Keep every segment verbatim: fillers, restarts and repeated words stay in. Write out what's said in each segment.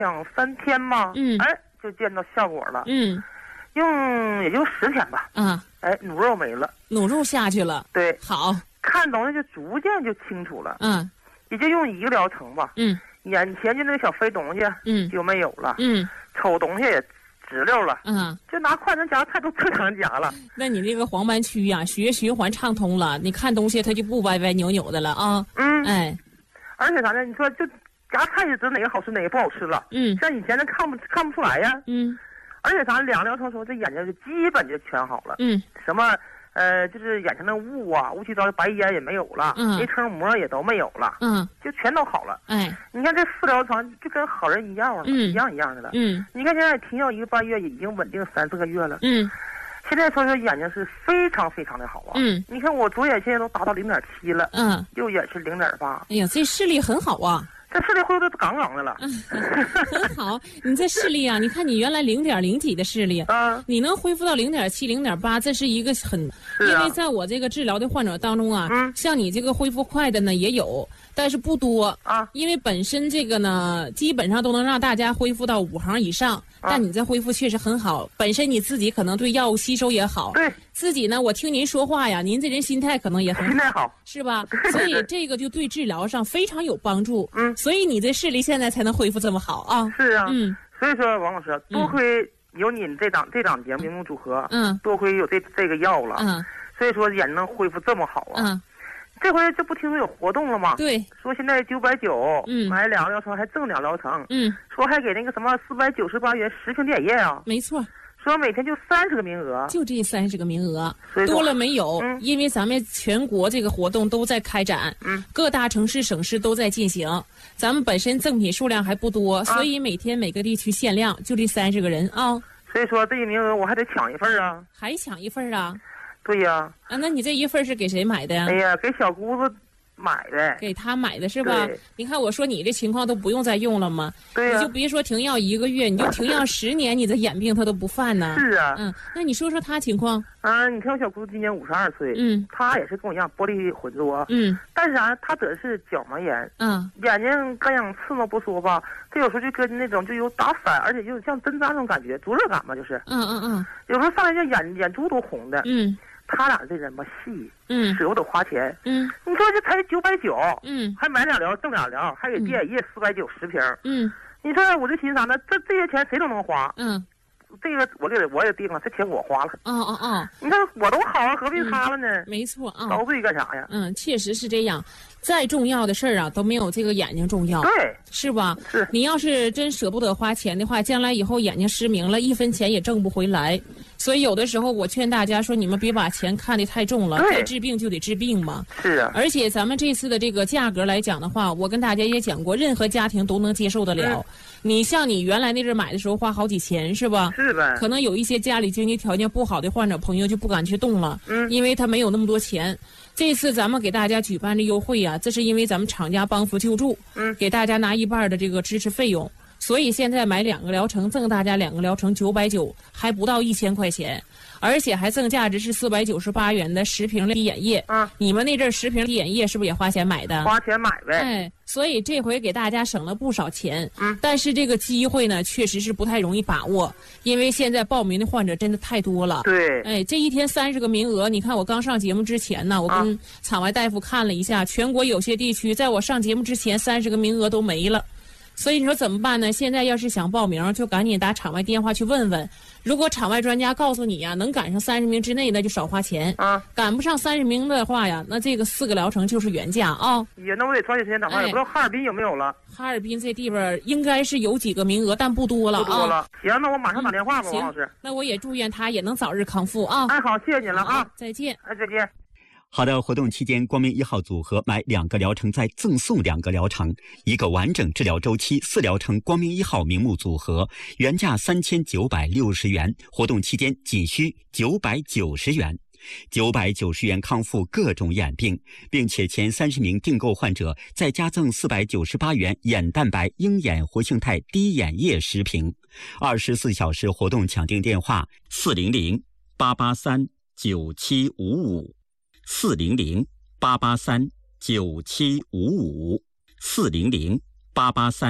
两三天吧， 嗯， 哎，就见到效果了。 嗯， 用也就十天吧。 啊， 哎，努肉没了， 努肉下去了。 对， 好， 看东西就逐渐就清楚了。 嗯， 也就用一个疗程吧。 嗯， 眼前就那个小肥东西， 嗯， 就没有了。 嗯， 丑东西也直溜了。 嗯， 就拿筷子夹菜都正常夹了。 那你这个黄斑区呀、啊，血液循环畅通了，你看东西它就不歪歪扭扭的了啊。 嗯， 哎， 而且啥呢？你说就夹菜就知道哪个好吃哪个不好吃了。 嗯， 像以前那看不看不出来呀。 嗯， 而且咱两疗程时候，这眼睛就基本就全好了。 嗯， 什么呃，就是眼前的雾啊、乌漆糟的白烟也没有了， 嗯， 没成膜也都没有了， 嗯， 就全都好了。 哎， 你看这四疗程就跟好人一样了， 嗯， 一样一样的了。 嗯， 你看现在停药一个半月，已经稳定三四个月了。 嗯， 现在说说眼睛是非常非常的好啊。 嗯， 你看我左眼现在都达到零点七了， 嗯， 右眼是零点八。 哎呀，这视力很好啊。 这视力恢复的杠杠的了。 嗯，很好。你这视力啊，你看你原来零点零几的视力， 啊， 你能恢复到零点七、零点八，这是一个很， 是啊， 因为在我这个治疗的患者当中啊， 嗯， 像你这个恢复快的呢也有，但是不多啊。 因为本身这个呢，基本上都能让大家恢复到五行以上， 啊、 但你这恢复确实很好。本身你自己可能对药物吸收也好， 对， 自己呢，我听您说话呀，您这人心态可能也很好， 心态好， 是吧？所以这个就对治疗上非常有帮助。 嗯， 所以你这视力现在才能恢复这么好啊。 是啊， 嗯， 所以说王老师，多亏有你这档、嗯、这档节目明目组合， 嗯， 多亏有这这个药了， 嗯， 所以说眼能恢复这么好啊。 嗯， 这回这不听说有活动了吗？ 对， 说现在九百九， 嗯， 买两个疗程还赠两疗程， 嗯， 说还给那个什么四百九十八元十瓶点液啊， 没错。 说每天就三十个名额， 就这三十个名额，多了没有、 嗯？ 因为咱们全国这个活动都在开展， 嗯， 各大城市省市都在进行。咱们本身赠品数量还不多，啊、所以每天每个地区限量，就这三十个人啊。 所以说这一名额我还得抢一份啊， 还抢一份啊？ 对呀。 啊，那你这一份是给谁买的呀？ 哎呀，给小姑子买的， 给他买的是吧？你看我说你这情况都不用再用了吗？ 对呀、 啊，你就别说停药一个月，你就停药十年，你这眼病他都不犯呢。 是啊， 嗯，那你说说他情况？ 啊，你看我小姑子今年五十二岁， 嗯， 她也是跟我一样玻璃混浊， 嗯， 但是啊，她得的是角膜炎， 嗯， 眼睛干痒刺挠不说吧，她有时候就跟那种就有打散，而且就像针扎那种感觉，灼热感嘛，就是， 嗯嗯嗯， 有时候上来就眼眼珠都红的， 嗯。 他俩这人吧细， 嗯， 舍不得花钱， 嗯， 你说这才九百九， 嗯， 还买两疗赠两疗，还给滴眼液四百九十瓶， 嗯， 你说我这寻思啥呢？这这些钱谁都能花， 嗯， 这个我给我也定了，这钱我花了， 哦哦哦， 你看我都好啊，何必他了呢？ 嗯、没错啊， 遭罪干啥呀？ 嗯，确实是这样，再重要的事儿啊都没有这个眼睛重要， 对， 是吧？ 是， 你要是真舍不得花钱的话，将来以后眼睛失明了，一分钱也挣不回来。所以有的时候我劝大家说，你们别把钱看得太重了，该治病就得治病嘛。 是啊。 而且咱们这次的这个价格来讲的话，我跟大家也讲过，任何家庭都能接受得了。嗯、你像你原来那阵买的时候花好几千是吧？ 是呗。 可能有一些家里经济条件不好的患者朋友就不敢去动了， 嗯， 因为他没有那么多钱。这次咱们给大家举办的优惠啊，这是因为咱们厂家帮扶救助， 嗯， 给大家拿一半的这个支持费用。所以现在买两个疗程赠大家两个疗程九百九，还不到一千块钱，而且还赠价值是四百九十八元的十瓶滴眼液。 嗯， 你们那阵十瓶滴眼液是不是也花钱买的？ 花钱买呗。 哎，所以这回给大家省了不少钱。 嗯， 但是这个机会呢，确实是不太容易把握，因为现在报名的患者真的太多了。 对。 哎，这一天三十个名额，你看我刚上节目之前呢，我跟场外大夫看了一下，啊、全国有些地区在我上节目之前三十个名额都没了。所以你说怎么办呢？现在要是想报名，就赶紧打场外电话去问问。如果场外专家告诉你呀、啊，能赶上三十名之内，那就少花钱啊； 赶不上三十名的话呀，那这个四个疗程就是原价啊。 也那我得抓紧时间打话，也不知道哈尔滨有没有了。 哈尔滨这地方应该是有几个名额，但不多了啊。 不多了。行，那我马上打电话吧， 嗯、 王老师。 那我也祝愿他也能早日康复啊。 哎，好，谢谢你了啊！ 再见。 哎，再见。 好的，活动期间，光明一号组合买两个疗程再赠送两个疗程，一个完整治疗周期四疗程光明一号明目组合，原价三千九百六十元，活动期间仅需九百九十元。九百九十元康复各种眼病，并且前三十名订购患者再加赠四百九十八元眼蛋白鹰眼活性肽滴眼液十瓶。二十四小时活动抢订电话：四零零八八三九七五五。四零零八八三九七五五，四零零八八三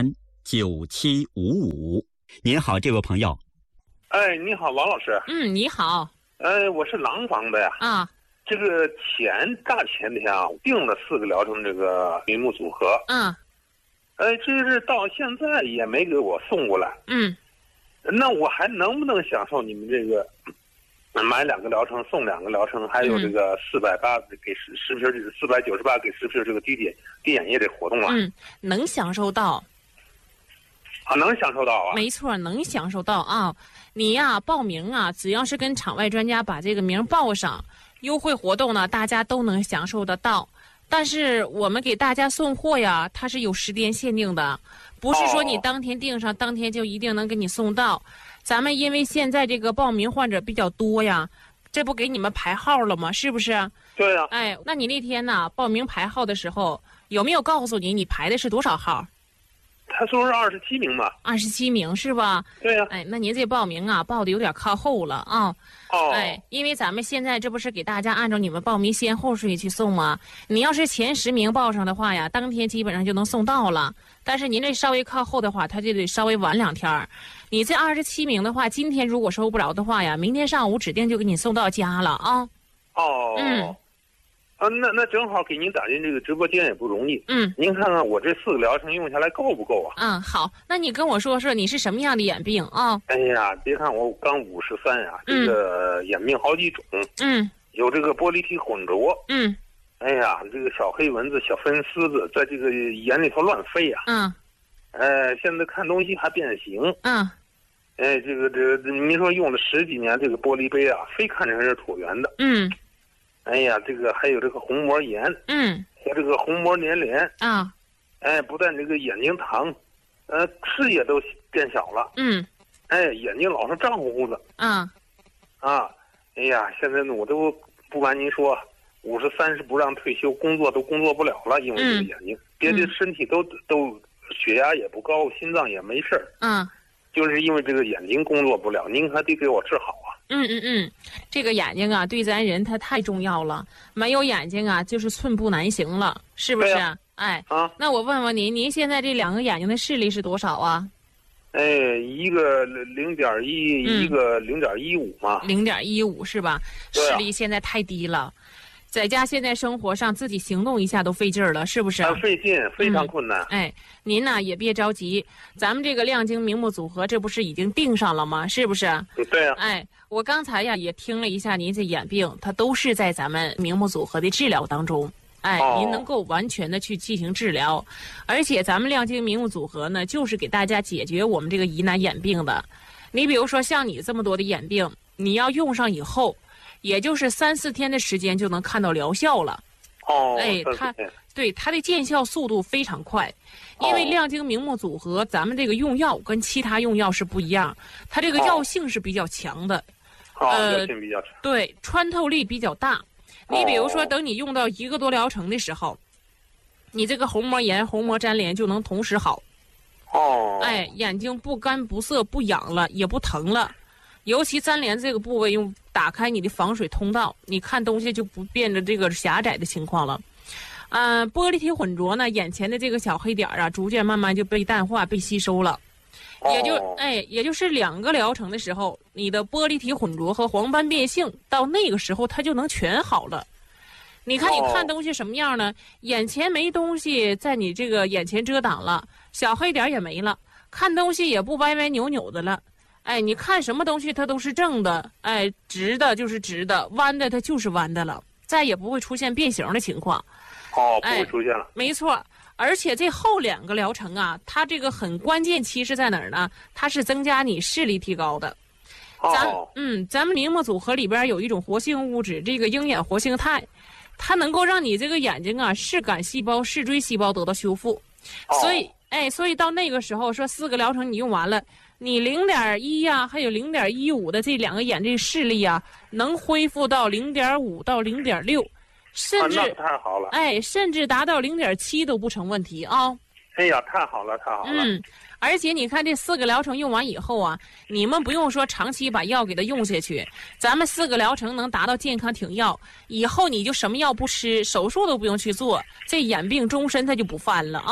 九七五五。您好，这位朋友。 哎，你好，王老师。 嗯，你好。 呃，我是廊坊的呀。 啊。 这个前大前天啊，定了四个疗程这个名目组合。 嗯。 呃，这是到现在也没给我送过来。 嗯。 那我还能不能享受你们这个买两个疗程送两个疗程，还有这个四百八给十十瓶，四百九十八给十瓶这个低点低眼液这活动啊？ 嗯，能享受到。 啊，能享受到啊？ 没错，能享受到啊！你呀，报名啊，只要是跟场外专家把这个名报上，优惠活动呢，大家都能享受得到。但是我们给大家送货呀，它是有时间限定的，不是说你当天订上，当天就一定能给你送到。咱们因为现在这个报名患者比较多呀，这不给你们排号了吗？是不是？ 对呀。 哎，那你那天呢，报名排号的时候，有没有告诉你你排的是多少号？ 他说是二十七名吧？ 二十七名是吧？ 对呀。 哎，那您这报名啊，报的有点靠后了啊。 哦。 哎，因为咱们现在这不是给大家按照你们报名先后顺序去送吗？你要是前十名报上的话呀，当天基本上就能送到了。但是您这稍微靠后的话，他就得稍微晚两天。你这二十七名的话，今天如果收不着的话呀，明天上午指定就给你送到家了啊。 哦。 嗯。 啊，那那正好给您打进这个直播间也不容易。 嗯， 您看看我这四个疗程用下来够不够啊？ 嗯，好，那你跟我说说你是什么样的眼病啊？ 哎呀，别看我刚五十三呀，这个眼病好几种。 嗯， 有这个玻璃体混浊。 嗯， 哎呀，这个小黑蚊子、小粉丝子在这个眼里头乱飞呀。 嗯， 呃，现在看东西还变形。 嗯， 哎，这个这个，您说用了十几年这个玻璃杯啊，非看成是椭圆的。 嗯。 哎呀，这个还有这个虹膜炎， 嗯， 和这个虹膜粘连啊， 哎，不但这个眼睛疼，呃，视野都变小了， 嗯， 哎，眼睛老是胀乎乎的， 啊， 啊，哎呀，现在呢，我都不瞒您说，五十三是不让退休，工作都工作不了了，因为这个眼睛，嗯、别的身体都都血压也不高，心脏也没事儿， 嗯， 就是因为这个眼睛工作不了，您还得给我治好啊。 嗯嗯嗯，这个眼睛啊，对咱人它太重要了。没有眼睛啊，就是寸步难行了，是不是？ 啊、 哎， 啊， 那我问问您，您现在这两个眼睛的视力是多少啊？ 哎，一个零点一，一个零点一五嘛。 零点一五是吧？视力现在太低了。在家现在生活上自己行动一下都费劲儿了，是不是？ 啊，费劲，非常困难。 嗯、哎，您呢也别着急，咱们这个亮晶明目组合，这不是已经定上了吗？是不是？ 对呀、啊。 哎，我刚才呀也听了一下您这眼病，它都是在咱们明目组合的治疗当中。哎， 哦、 您能够完全的去进行治疗，而且咱们亮晶明目组合呢，就是给大家解决我们这个疑难眼病的。你比如说像你这么多的眼病，你要用上以后。也就是三四天的时间就能看到疗效了。 哦， 哎，它对它的见效速度非常快，因为亮晶明目组合，咱们这个用药跟其他用药是不一样，它这个药性是比较强的， 哦、呃，药性比较强， 对，穿透力比较大。你比如说，等你用到一个多疗程的时候，你这个虹膜炎、虹膜粘连就能同时好。 哦， 哎，眼睛不干不涩不痒了，也不疼了。尤其粘连这个部位，用打开你的防水通道，你看东西就不变得这个狭窄的情况了。呃，玻璃体混浊呢，眼前的这个小黑点啊，逐渐慢慢就被淡化、被吸收了。也就哎，也就是两个疗程的时候，你的玻璃体混浊和黄斑变性到那个时候它就能全好了。你看你看东西什么样呢？眼前没东西在你这个眼前遮挡了，小黑点也没了，看东西也不歪歪扭扭的了。哎，你看什么东西它都是正的，哎，直的就是直的，弯的它就是弯的了，再也不会出现变形的情况。 哦，不会出现了。 哎、没错，而且这后两个疗程啊，它这个很关键期是在哪儿呢？它是增加你视力提高的。咱哦， 嗯，咱们明目组合里边有一种活性物质，这个鹰眼活性肽，它能够让你这个眼睛啊视杆细胞、视锥细胞得到修复。 哦、 所以，哎，所以到那个时候说四个疗程你用完了。你零点一呀，还有零点一五的这两个眼这视力啊，能恢复到零点五到零点六，甚至、 啊、那太好了， 哎，甚至达到零点七都不成问题啊！ 哎呀，太好了，太好了！ 嗯，而且你看这四个疗程用完以后啊，你们不用说长期把药给它用下去，咱们四个疗程能达到健康停药，以后你就什么药不吃，手术都不用去做，这眼病终身它就不犯了啊！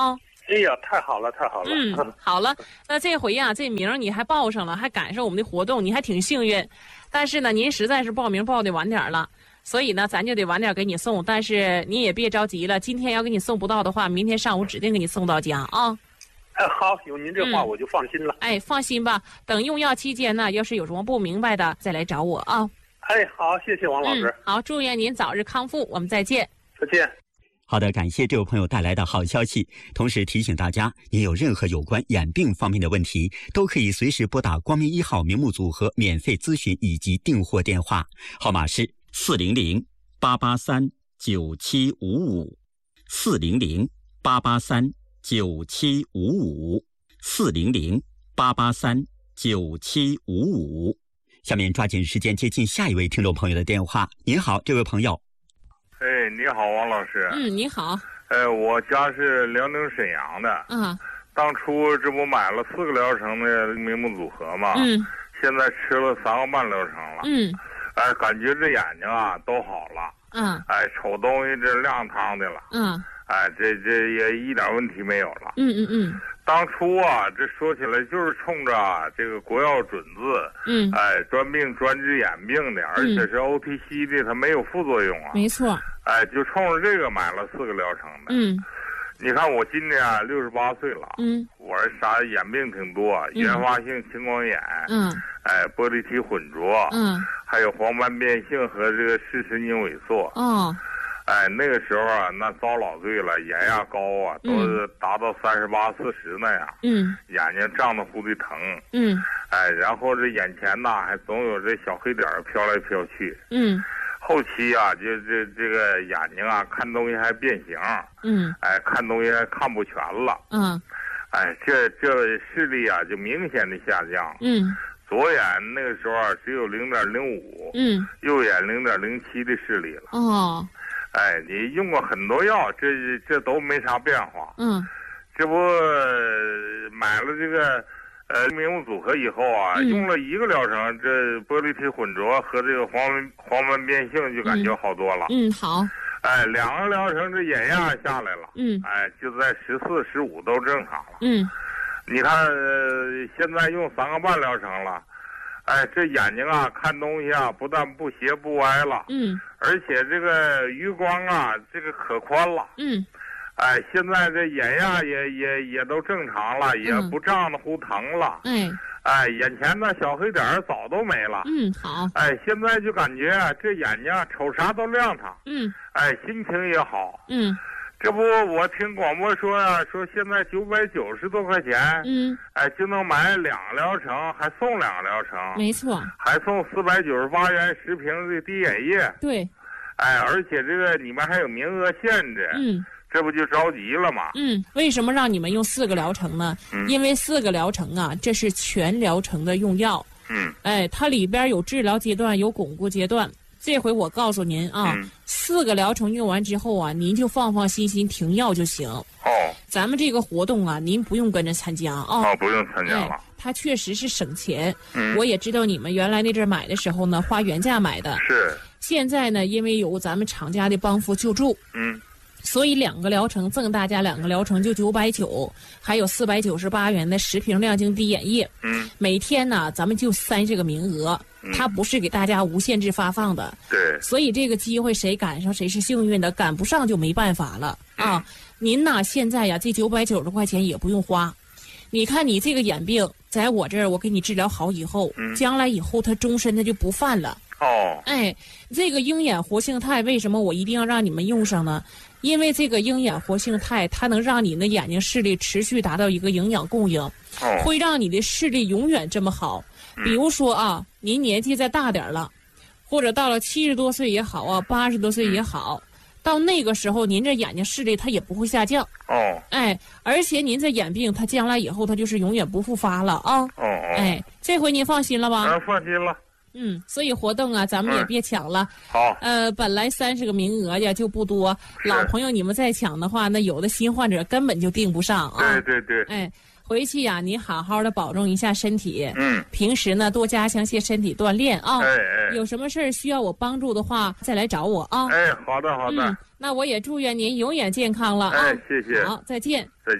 哎呀，太好了，太好了。 嗯，好了，那这回呀，这名你还报上了，还赶上我们的活动，你还挺幸运。但是呢，您实在是报名报的晚点了，所以呢，咱就得晚点给你送。但是你也别着急了，今天要给你送不到的话，明天上午指定给你送到家啊。 哎，好，有您这话我就放心了。 嗯、哎，放心吧，等用药期间呢，要是有什么不明白的，再来找我啊。 哎，好，谢谢王老师。 嗯、好，祝愿您早日康复，我们再见。 再见。 好的，感谢这位朋友带来的好消息。同时提醒大家，您有任何有关眼病方面的问题，都可以随时拨打光明一号明目组合免费咨询以及订货电话，号码是四零零八八三九七五五，四零零八八三九七五五，四零零八八三九七五五。下面抓紧时间接近下一位听众朋友的电话。您好，这位朋友。 哎，你好，王老师。 嗯，你好。 哎，我家是辽宁沈阳的。 啊。 当初这不买了四个疗程的明目组合吗？ 嗯。 现在吃了三个半疗程了。 嗯。 哎，感觉这眼睛啊都好了。 嗯。 哎，瞅东西这亮堂的了。 嗯。 哎，这这也一点问题没有了。 嗯嗯嗯。 当初啊，这说起来就是冲着、啊、这个国药准字， 嗯， 哎，专病专治眼病的，而且是 O T C 的，它没有副作用啊。 没错。 哎，就冲着这个买了四个疗程的。 嗯。 你看我今年啊六十八岁了。 嗯。 我是啥眼病挺多，原发性青光眼。 嗯。 哎，玻璃体混浊。 嗯。 还有黄斑变性和这个视神经萎缩。 哦。 哎，那个时候啊，那遭老罪了，眼压高啊，都是达到三十八、四十那样。 嗯。 眼睛胀得乎的疼。 嗯。 哎，然后这眼前呐，还总有这小黑点飘来飘去。 嗯。 后期啊，就这这个眼睛啊，看东西还变形。 嗯。 哎，看东西还看不全了。 嗯。 哎，这这视力啊，就明显的下降。 嗯。 左眼那个时候啊，只有零点零五。 嗯。右眼零点零七的视力了。 哦。 哎，你用过很多药，这这都没啥变化。 嗯， 这不、呃、买了这个呃明目组合以后啊、嗯，用了一个疗程，这玻璃体混浊和这个黄黄斑变性就感觉好多了。 嗯，嗯好。 哎，两个疗程这眼压下来了。 嗯。 哎，就在十四、十五都正常了。 嗯。 你看、呃，现在用三个半疗程了。哎，这眼睛啊，看东西啊，不但不斜不歪了， 嗯， 而且这个余光啊，这个可宽了， 嗯， 哎，现在这眼压也也也都正常了，也不胀得乎疼了， 哎， 哎，眼前的小黑点早都没了， 嗯，好， 哎，现在就感觉啊，这眼睛啊，瞅啥都亮堂， 嗯， 哎，心情也好， 嗯。 这不，我听广播说啊，说现在九百九十多块钱， 嗯， 哎，就能买两个疗程，还送两个疗程， 没错， 还送四百九十八元十瓶的滴眼液， 对， 哎，而且这个你们还有名额限制， 嗯， 这不就着急了吗？ 嗯，为什么让你们用四个疗程呢？ 嗯， 因为四个疗程啊，这是全疗程的用药， 嗯， 哎，它里边有治疗阶段，有巩固阶段。这回我告诉您啊、 嗯， 四个疗程用完之后啊，您就放放心心停药就行。 哦， 咱们这个活动啊，您不用跟着参加啊。 哦，不用参加了。 哎，它确实是省钱。 嗯， 我也知道你们原来那阵买的时候呢，花原价买的。 是。 现在呢，因为有咱们厂家的帮扶救助。 嗯。 所以两个疗程赠大家两个疗程就九百九，还有四百九十八元的十瓶亮晶滴眼液。 嗯， 每天呢，咱们就三十个名额， 嗯、 它不是给大家无限制发放的。 对。 所以这个机会谁赶上谁是幸运的，赶不上就没办法了、 嗯、 啊！您呐，现在呀，这九百九十块钱也不用花。你看你这个眼病，在我这儿我给你治疗好以后， 嗯、 将来以后它终身它就不犯了。 哦。 哎，这个鹰眼活性肽为什么我一定要让你们用上呢？因为这个鹰眼活性肽，它能让你的眼睛视力持续达到一个营养供应， 哦、 会让你的视力永远这么好。 嗯、 比如说啊，您年纪再大点了，或者到了七十多岁也好啊，八十多岁也好，嗯、到那个时候您这眼睛视力它也不会下降。 哦， 哎，而且您这眼病它将来以后它就是永远不复发了啊。 哦哦， 哎，这回您放心了吧？ 啊，放心了。 嗯，所以活动啊，咱们也别抢了。 嗯、好。 呃，本来三十个名额呀就不多，老朋友你们再抢的话，那有的新患者根本就订不上啊。 对对对。 哎，回去呀，你好好的保重一下身体。 嗯。 平时呢，多加强些身体锻炼啊。 哎哎。 有什么事儿需要我帮助的话，再来找我啊。 哎，好的好的。 嗯，那我也祝愿您永远健康了啊。 哎，谢谢。 好，再见。 再见。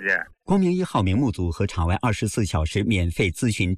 光明一号明目组合场外二十四小时免费咨询。